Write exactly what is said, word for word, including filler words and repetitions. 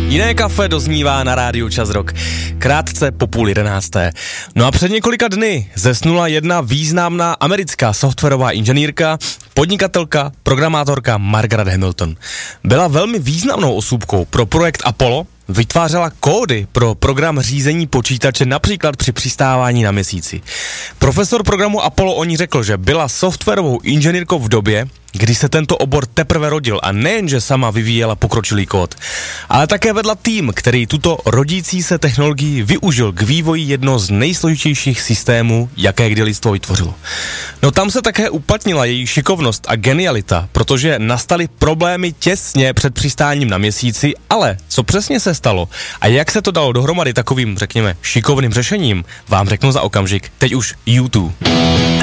Jiné kafe doznívá na rádiu Čas Rock. Krátce po půl jedenácté. No a před několika dny zesnula jedna významná americká softwarová inženýrka, podnikatelka, programátorka Margaret Hamilton. Byla velmi významnou osůbkou pro projekt Apollo, vytvářela kódy pro program řízení počítače například při přistávání na Měsíci. Profesor programu Apollo o ní řekl, že byla softwarovou inženýrkou v době, kdy se tento obor teprve rodil a nejenže sama vyvíjela pokročilý kód, ale také vedla tým, který tuto rodící se technologii využil k vývoji jednoho z nejsložitějších systémů, jaké kdy lidstvo vytvořilo. No tam se také uplatnila její šikovnost a genialita, protože nastaly problémy těsně před přistáním na Měsíci, ale co přesně se stalo a jak se to dalo dohromady takovým, řekněme, šikovným řešením, vám řeknu za okamžik, teď už YouTube.